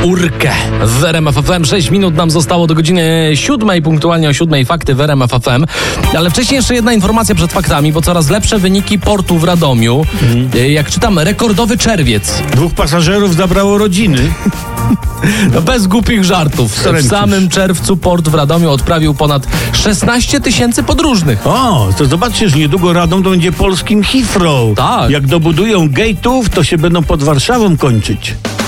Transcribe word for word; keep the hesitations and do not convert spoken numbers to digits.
Urkę w R M F F M. sześć minut nam zostało do godziny siódmej, punktualnie o siódmej fakty w R M F F M. Ale wcześniej jeszcze jedna informacja przed faktami, bo coraz lepsze wyniki portu w Radomiu. Mhm. Jak czytam, rekordowy czerwiec. Dwóch pasażerów zabrało rodziny. No bez głupich żartów. W samym czerwcu port w Radomiu odprawił ponad szesnaście tysięcy podróżnych. O, to zobaczcie, że niedługo Radom to będzie polskim Heathrow. Tak. Jak dobudują gate'ów, to się będą pod Warszawą kończyć.